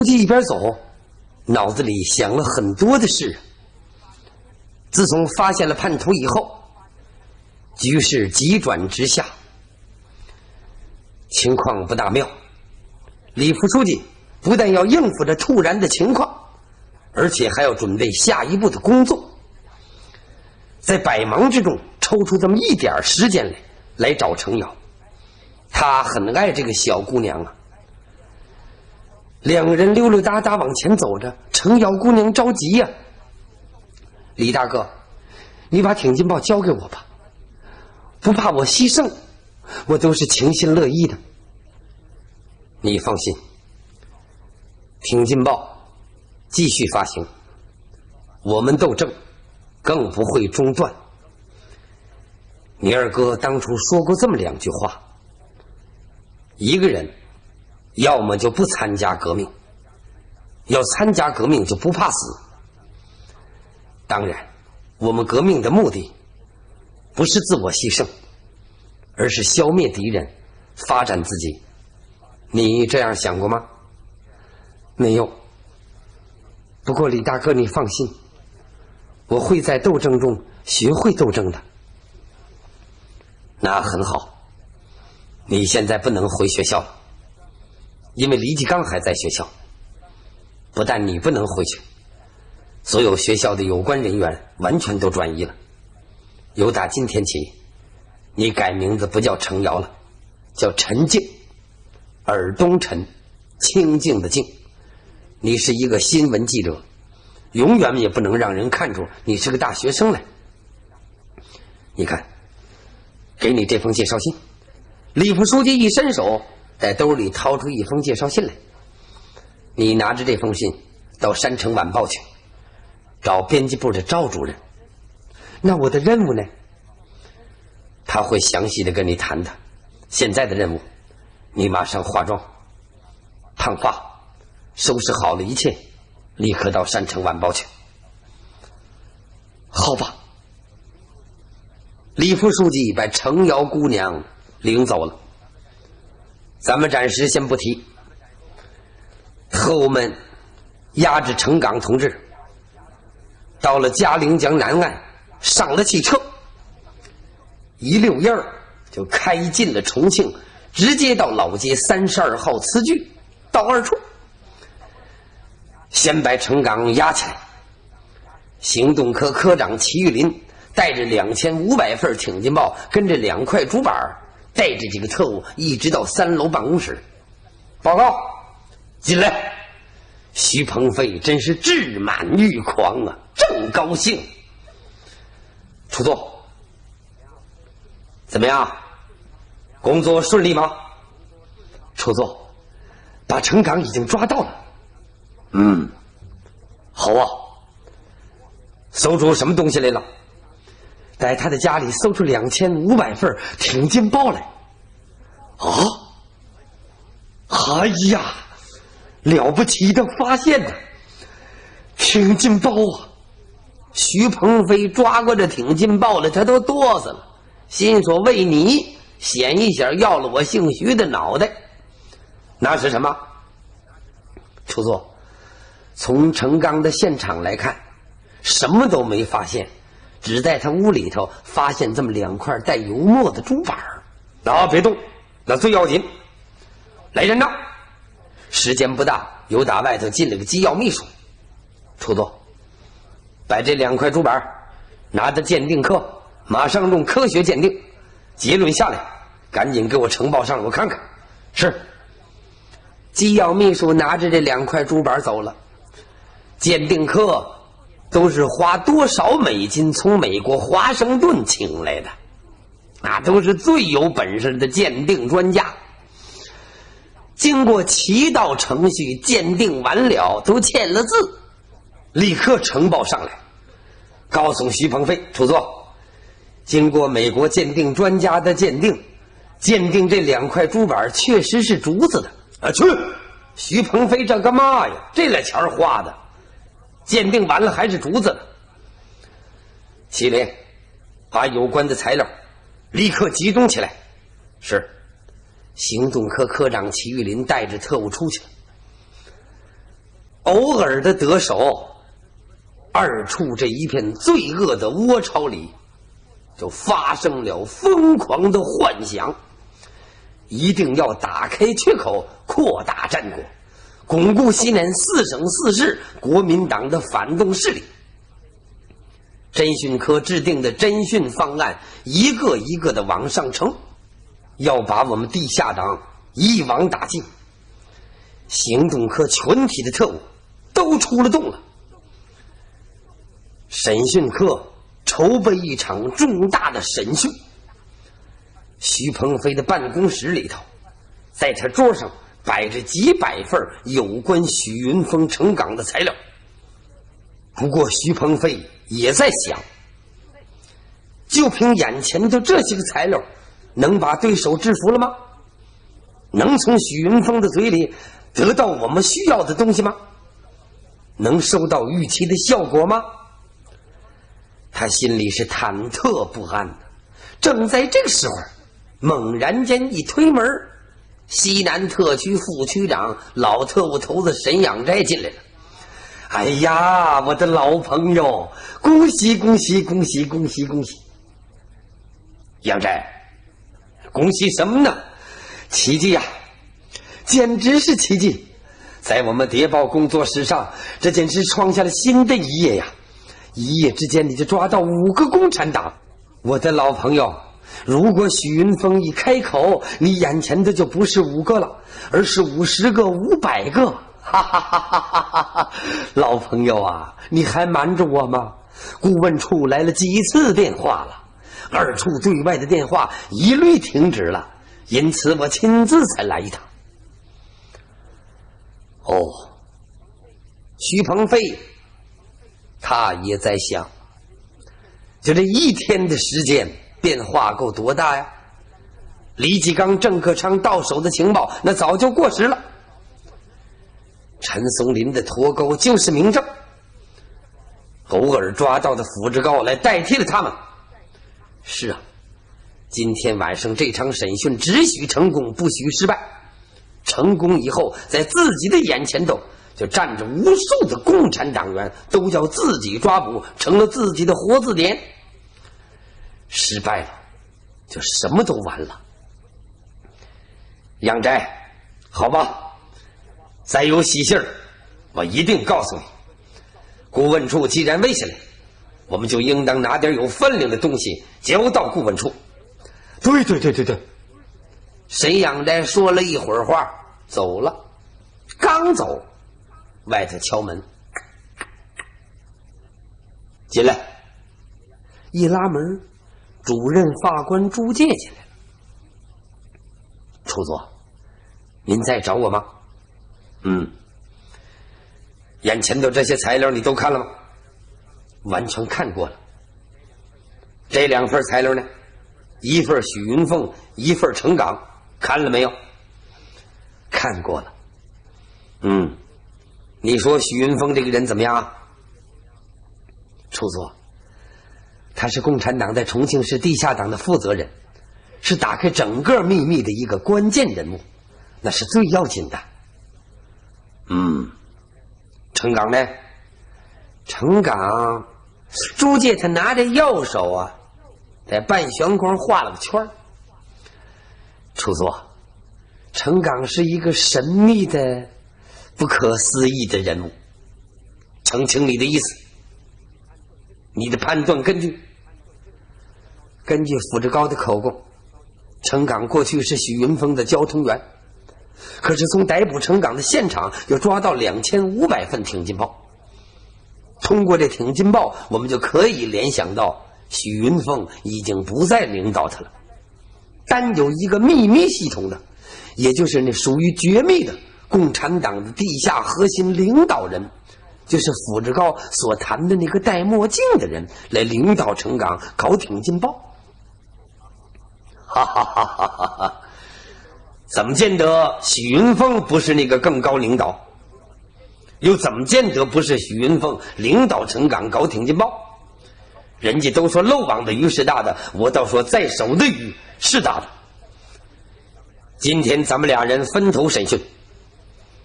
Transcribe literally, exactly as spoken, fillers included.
一边走，脑子里想了很多的事。自从发现了叛徒以后，局势急转直下，情况不大妙。李副书记不但要应付着突然的情况，而且还要准备下一步的工作。在百忙之中抽出这么一点时间来来找程瑶，他很爱这个小姑娘啊。两个人溜溜达达往前走着，程瑶姑娘着急呀、啊：“李大哥，你把挺进报交给我吧，不怕我牺牲，我都是情心乐意的。”你放心，挺进报继续发行，我们斗争更不会中断。你二哥当初说过这么两句话：一个人要么就不参加革命，要参加革命就不怕死。当然，我们革命的目的不是自我牺牲，而是消灭敌人，发展自己。你这样想过吗？没有。不过李大哥你放心，我会在斗争中学会斗争的。那很好，你现在不能回学校了，因为李继刚还在学校。不但你不能回去，所有学校的有关人员完全都转移了。由打今天起，你改名字不叫程瑶了，叫陈静，尔东陈，清静的静。你是一个新闻记者，永远也不能让人看出你是个大学生来。你看，给你这封介绍信。李副书记一伸手，在兜里掏出一封介绍信来。你拿着这封信到山城晚报去，找编辑部的赵主任。那我的任务呢？他会详细的跟你谈的。现在的任务，你马上化妆、烫发，收拾好了一切，立刻到山城晚报去。好吧。李副书记把程瑶姑娘领走了。咱们暂时先不提。特务们押着程岗同志到了嘉陵江南岸，上了汽车，一溜烟儿就开进了重庆，直接到老街三十二号词句到二处。先把程岗押起来，行动科科长齐玉林带着两千五百份挺进报，跟着两块竹板，带着几个特务一直到三楼办公室。报告，进来。徐鹏飞真是志满欲狂啊，正高兴。出座。怎么样？工作顺利吗？出座。把程岗已经抓到了。嗯，好啊。搜出什么东西来了？在他的家里搜出两千五百份挺进报来。啊！哎呀，了不起的发现呐！挺进报啊！徐鹏飞抓过这挺进报了，他都哆嗦了，心说为你显一下要了我姓徐的脑袋。那是什么？出座。从程刚的现场来看，什么都没发现，只在他屋里头发现这么两块带油墨的竹板。啊，别动，那最要紧。来人呐！时间不大，又打外头进了个机要秘书。出座。把这两块竹板拿到鉴定科，马上用科学鉴定，结论下来，赶紧给我呈报上，我看看。是。机要秘书拿着这两块竹板走了。鉴定科都是花多少美金从美国华盛顿请来的，那都是最有本事的鉴定专家。经过七道程序，鉴定完了，都签了字，立刻呈报上来，告诉徐鹏飞出座。经过美国鉴定专家的鉴定，鉴定这两块竹板确实是竹子的。啊，去！徐鹏飞这干嘛呀？这俩钱花的，鉴定完了还是竹子呢。祁连，把有关的材料立刻集中起来。是。行动科科长齐玉林带着特务出去了。 偶尔的得手，二处这一片罪恶的窝巢里就发生了疯狂的幻想，一定要打开缺口，扩大战果，巩固西南四省四市国民党的反动势力。侦讯科制定的侦讯方案一个一个的往上呈，要把我们地下党一网打尽。行动科全体的特务都出了动了。审讯科筹备一场重大的审讯。徐鹏飞的办公室里头，在他桌上摆着几百份有关许云峰成岗的材料。不过徐鹏飞也在想，就凭眼前的这些个材料，能把对手制服了吗？能从许云峰的嘴里得到我们需要的东西吗？能收到预期的效果吗？他心里是忐忑不安的。正在这个时候，猛然间一推门，西南特区副区长老特务头子沈仰斋进来了。哎呀，我的老朋友，恭喜恭喜恭喜恭喜恭喜！仰斋，恭喜什么呢？奇迹呀、啊，简直是奇迹！在我们谍报工作史上，这简直创下了新的一页呀！一夜之间你就抓到五个共产党，我的老朋友，如果许云峰一开口，你眼前的就不是五个了，而是五十个、五百个。哈哈哈哈哈哈！老朋友啊，你还瞒着我吗？顾问处来了几次电话了，二处对外的电话一律停止了，因此我亲自才来一趟。哦，徐鹏飞他也在想，就这一天的时间变化够多大呀？李继刚、郑克昌到手的情报那早就过时了，陈松林的脱钩就是明证，偶尔抓到的福志高来代替了他们。是啊，今天晚上这场审讯只许成功，不许失败。成功以后，在自己的眼前头就站着无数的共产党员，都叫自己抓捕，成了自己的活字典。失败了，就什么都完了。仰斋，好吧，再有喜信儿，我一定告诉你。顾问处既然威胁了，我们就应当拿点有分量的东西交到顾问处。对对对对对。沈仰斋说了一会儿话，走了。刚走，外头敲门，进来。一拉门，主任法官朱介进来了。处座，您在找我吗？嗯。眼前的这些材料你都看了吗？完全看过了。这两份材料呢？一份许云凤，一份程岗，看了没有？看过了。嗯，你说许云凤这个人怎么样啊？处座，他是共产党在重庆市地下党的负责人，是打开整个秘密的一个关键人物，那是最要紧的。嗯，程岗呢？程岗，朱介他拿着右手啊，在半悬光画了个圈。处座，程岗是一个神秘的、不可思议的人物。澄清你的意思，你的判断根据？根据傅志高的口供，程岗过去是许云峰的交通员，可是从逮捕程岗的现场又抓到两千五百份挺进报。通过这挺进报，我们就可以联想到许云峰已经不再领导他了，单有一个秘密系统的，也就是那属于绝密的共产党的地下核心领导人，就是傅志高所谈的那个戴墨镜的人来领导程岗搞挺进报。哈哈哈哈哈哈！怎么见得许云峰不是那个更高领导？又怎么见得不是许云凤领导程岗搞挺进报？人家都说漏网的鱼是大的，我倒说在手的鱼是大的。今天咱们俩人分头审讯，